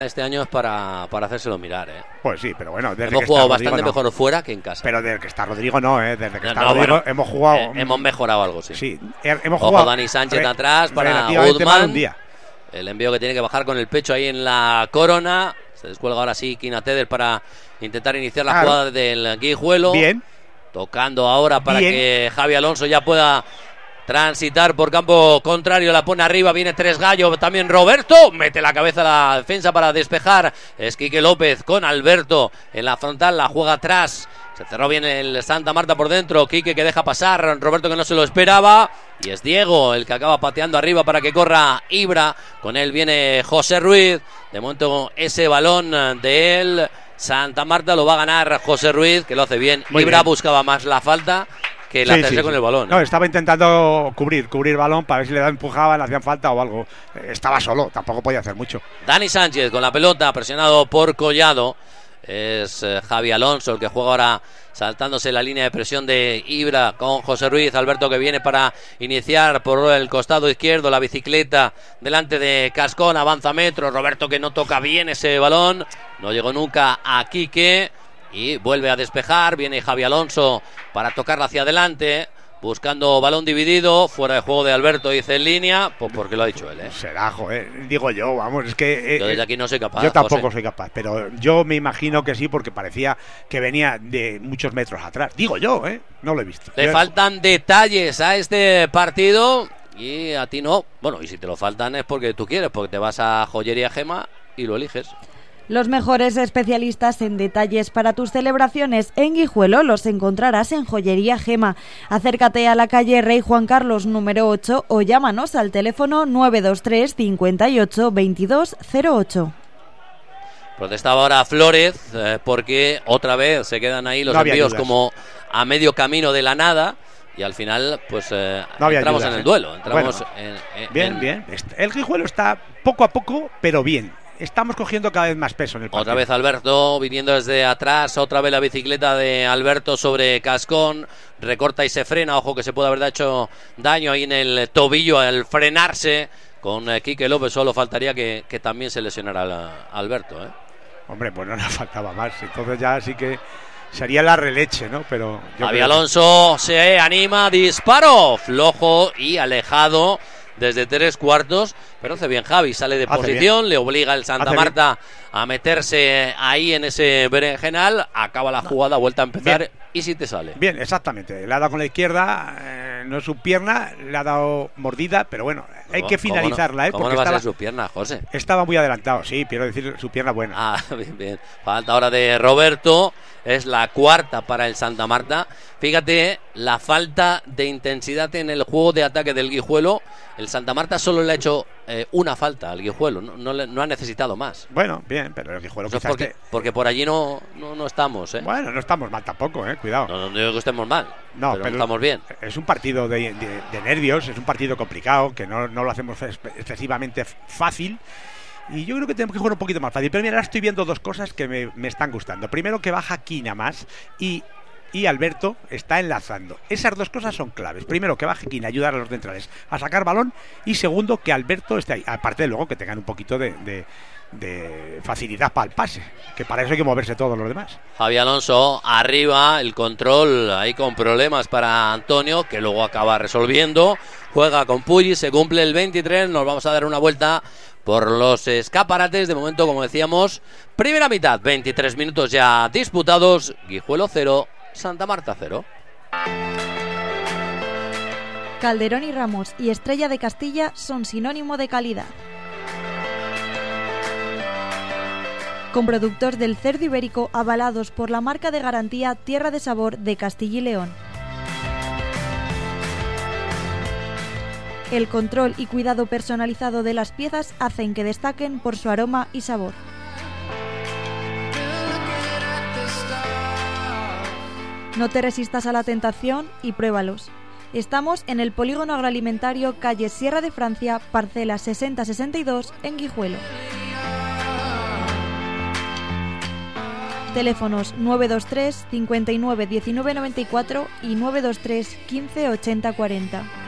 Este año es para hacérselo mirar, ¿eh? Pues sí, pero bueno, hemos jugado bastante mejor fuera que en casa. Pero desde que está Rodrigo no, ¿eh? Desde que está Rodrigo bueno, hemos jugado... hemos mejorado algo, sí. Sí, hemos jugado... Ojo, Dani Sánchez atrás para Udman. El envío que tiene que bajar con el pecho ahí en la corona. Se descuelga ahora sí Kina Teder para intentar iniciar la jugada del Guijuelo. Bien. Tocando ahora para que Javi Alonso ya pueda transitar por campo contrario, la pone arriba, viene Tres Gallo, también Roberto, mete la cabeza a la defensa para despejar, es Quique López con Alberto en la frontal, la juega atrás, se cerró bien el Santa Marta por dentro, Quique que deja pasar, Roberto que no se lo esperaba, y es Diego el que acaba pateando arriba para que corra Ibra, con él viene José Ruiz, de momento ese balón de él, Santa Marta lo va a ganar José Ruiz, que lo hace bien, Ibra buscaba más la falta que la hacerse con el balón. No, estaba intentando cubrir balón para ver si le empujaban, le hacían falta o algo. Estaba solo, tampoco podía hacer mucho. Dani Sánchez con la pelota, presionado por Collado. Es Javi Alonso el que juega ahora saltándose la línea de presión de Ibra con José Ruiz. Alberto que viene para iniciar por el costado izquierdo, la bicicleta delante de Cascón, avanza metro. Roberto que no toca bien ese balón, no llegó nunca a Quique. Y vuelve a despejar, viene Javi Alonso para tocarla hacia adelante, buscando balón dividido, fuera de juego de Alberto, dice en línea, pues porque lo ha dicho él, ¿eh? Será, joder, digo yo, vamos, es que... yo desde aquí no soy capaz. Yo tampoco soy capaz, pero yo me imagino que sí, porque parecía que venía de muchos metros atrás. Digo yo, no lo he visto. Le faltan detalles a este partido y a ti no. Bueno, y si te lo faltan es porque tú quieres, porque te vas a Joyería Gema y lo eliges. Los mejores especialistas en detalles para tus celebraciones en Guijuelo los encontrarás en Joyería Gema. Acércate a la calle Rey Juan Carlos número 8 o llámanos al teléfono 923 58 22 08. Protestaba ahora Flórez porque otra vez se quedan ahí los envíos como a medio camino de la nada. Y al final, pues entramos en el duelo. Entramos bien. El Guijuelo está poco a poco, pero bien. Estamos cogiendo cada vez más peso en el partido. Otra vez Alberto viniendo desde atrás, otra vez la bicicleta de Alberto sobre Cascón, recorta y se frena, ojo que se puede haber hecho daño ahí en el tobillo al frenarse con Quique López, solo faltaría que también se lesionara a Alberto, ¿eh? Hombre, pues no le faltaba más, entonces ya sí que sería la releche, ¿no? Pero Javi Alonso se anima, disparo, flojo y alejado desde 3/4, pero hace bien Javi, sale de posición, le obliga el Santa Marta a meterse ahí en ese berenjenal, acaba la jugada, vuelta a empezar y si te sale. Bien, exactamente, le ha dado con la izquierda, no es su pierna, le ha dado mordida, pero bueno, hay que finalizarla, ¿Cómo no va a ser su pierna, José? Estaba muy adelantado, sí, quiero decir su pierna buena. Ah, bien. Falta ahora de Roberto, es la cuarta para el Santa Marta. Fíjate la falta de intensidad en el juego de ataque del Guijuelo. El Santa Marta solo le ha hecho una falta al Guijuelo, no ha necesitado más. Bueno, bien, pero el Guijuelo quizás porque por allí no estamos, ¿eh? Bueno, no estamos mal tampoco, cuidado. No digo que estemos mal, pero estamos bien. Es un partido de nervios, es un partido complicado, que no lo hacemos excesivamente fácil. Y yo creo que tenemos que jugar un poquito más fácil. Pero mira, ahora estoy viendo dos cosas que me están gustando. Primero, que baja Quina más y Alberto está enlazando. Esas dos cosas son claves. Primero, que baje Quina, ayudar a los centrales a sacar balón. Y segundo, que Alberto esté ahí. Aparte de luego que tengan un poquito de facilidad para el pase, que para eso hay que moverse todos los demás. Javi Alonso arriba, el control ahí con problemas para Antonio, que luego acaba resolviendo. Juega con Pulli, se cumple el 23. Nos vamos a dar una vuelta por los escaparates. De momento, como decíamos, primera mitad, 23 minutos ya disputados. Guijuelo 0, Santa Marta 0. Calderón y Ramos y Estrella de Castilla son sinónimo de calidad. Con productos del cerdo ibérico avalados por la marca de garantía Tierra de Sabor de Castilla y León. El control y cuidado personalizado de las piezas hacen que destaquen por su aroma y sabor. No te resistas a la tentación y pruébalos. Estamos en el Polígono Agroalimentario, calle Sierra de Francia, parcela 6062, en Guijuelo. Teléfonos 923 59 19 94 y 923 15 80 40.